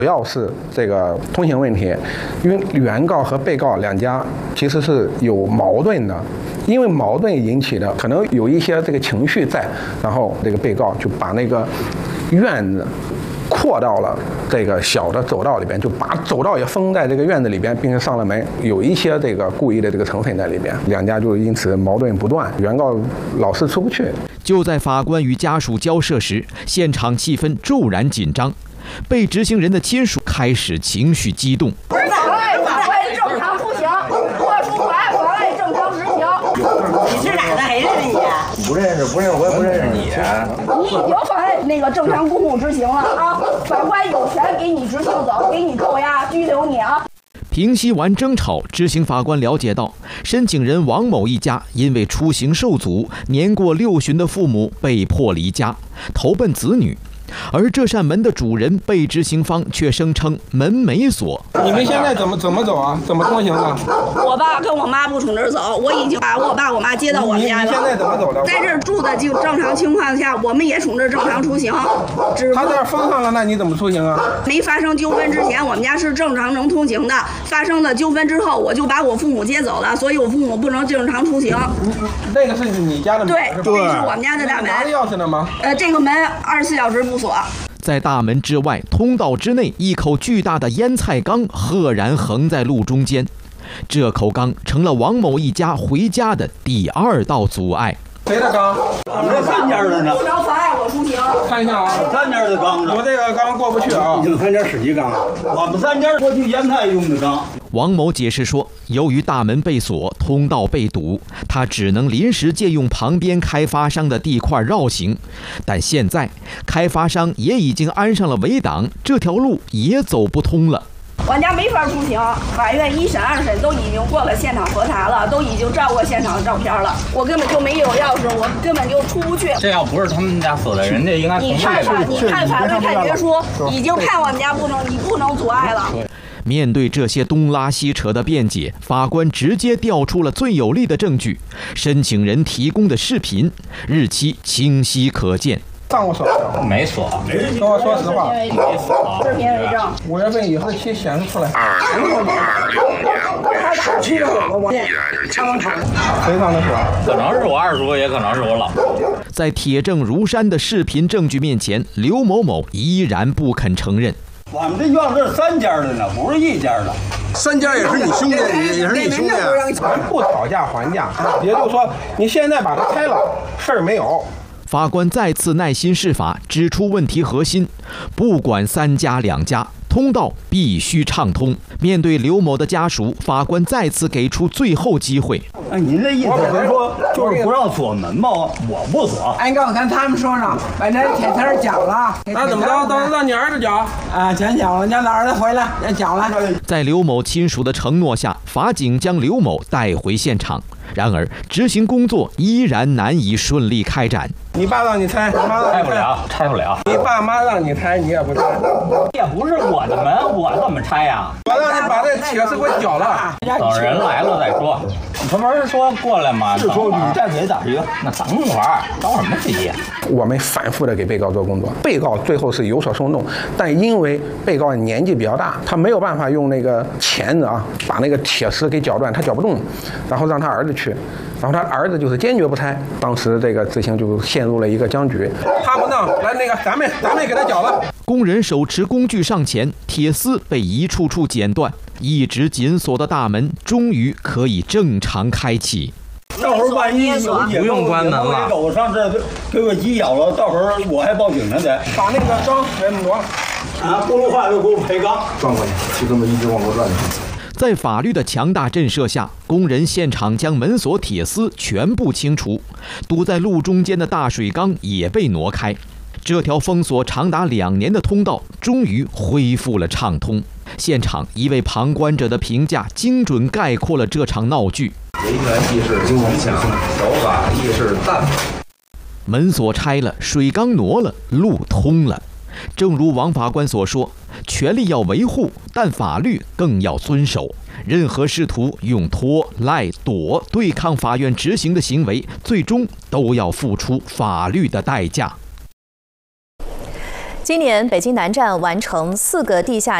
主要是这个通行问题，因为原告和被告两家其实是有矛盾的，因为矛盾引起的，可能有一些这个情绪在，然后这个被告就把那个院子扩到了这个小的走道里边，就把走道也封在这个院子里边，并且上了门，有一些这个故意的这个成分在里边，两家就因此矛盾不断，原告老是出不去。 就在法官与家属交涉时，现场气氛骤然紧张，被执行人的亲属开始情绪激动。 法官正常出行，破除法案正常执行。 你是哪的？谁认识你？ 不认识，我也不认识你。 你已经妨碍那个正常公务执行了啊！法官有权给你执行走，给你扣押、拘留你啊！ 平息完争吵，执行法官了解到，申请人王某一家因为出行受阻，年过60旬的父母被迫离家，投奔子女。而这扇门的主人被执行方却声称门没锁。 你们现在怎么走啊？怎么通行的？ 我爸跟我妈不从这儿走，我已经把我爸我妈接到我们家了。 你现在怎么走的？ 在这儿住的就正常情况下，我们也从这儿正常出行。 他这儿封上了，那你怎么出行啊？ 没发生纠纷之前，我们家是正常能通行的。发生了纠纷之后，我就把我父母接走了，所以我父母不能正常出行。 那个是你家的门？ 对，这是我们家的大门。 拿着钥匙呢吗？ 这个门24小时不锁。 在大门之外，通道之内，一口巨大的腌菜缸赫然横在路中间。这口缸成了王某一家回家的第2道阻碍。 谁的缸？ 我们这3家的呢。 不能妨碍我出行。 看一下啊 ，3家的缸子。 我这个缸过不去啊。 你们3家使一缸啊？ 我们3家过去腌菜用的缸。 王某解释说，由于大门被锁，通道被堵，他只能临时借用旁边开发商的地块绕行。但现在，开发商也已经安上了围挡，这条路也走不通了。 我家没法出行，法院1审、2审都已经过了现场核查了，都已经照过现场的照片了。我根本就没有钥匙，我根本就出不去。 这要不是他们家锁的，人家应该你看法律判决书已经判我们家你不能阻碍了。 面对这些东拉西扯的辩解，法官直接调出了最有力的证据——申请人提供的视频，日期清晰可见。 上过锁没锁， 跟我说实话， 视频为证。 5月份以后期显示出来。谁上的锁？ 可能是我二叔，也可能是我老婆。 在铁证如山的视频证据面前，刘某某依然不肯承认。 我们这院子是3家的呢，不是1家的。 3家也是你兄弟，也是你兄弟。 咱不讨价还价，也就是说，你现在把它拆了，事儿没有。 法官再次耐心释法，指出问题核心：不管3家2家，通道必须畅通。面对刘某的家属，法官再次给出最后机会。 您这意思是说，就是不让锁门吗？我不锁。 俺刚跟他们说上，把这铁条讲了。 那怎么着？到时候让你儿子讲。 啊，讲了，让他儿子回来讲了。 在刘某亲属的承诺下，法警将刘某带回现场。然而，执行工作依然难以顺利开展。 你爸让你拆，你妈让你拆不了。 你爸妈让你拆，你也不拆。 也不是我的门，我怎么拆呀？ 我让你把这铁丝给我绞了。 等人来了再说。他不是说过来吗？ 是说你站起来打车， 那等会儿着什么急呀？ 我们反复的给被告做工作，被告最后是有所松动，但因为被告年纪比较大，他没有办法用那个钳子啊把那个铁丝给绞断，他绞不动，然后让他儿子去，然后他儿子就是坚决不拆，当时这个执行就陷入了一个僵局。 他不让，来那个咱们给他绞了。 工人手持工具上前，铁丝被一处处剪断，一直紧锁的大门终于可以正常开启。 到时候万一不用关门了， 我上这给我急咬了，到时候我还报警呢得。 把那个缸给挪了。 啊，不能坏了给我赔缸。 转过去，就这么一直往过转。 在法律的强大震慑下，工人现场将门锁铁丝全部清除，堵在路中间的大水缸也被挪开。这条封锁长达2年的通道终于恢复了畅通。现场一位旁观者的评价精准概括了这场闹剧： 人员意识顽强，手法意识淡薄。 门锁拆了，水缸挪了，路通了。正如王法官所说，权利要维护，但法律更要遵守。任何试图用拖、赖、躲对抗法院执行的行为，最终都要付出法律的代价。 今年北京南站完成4个地下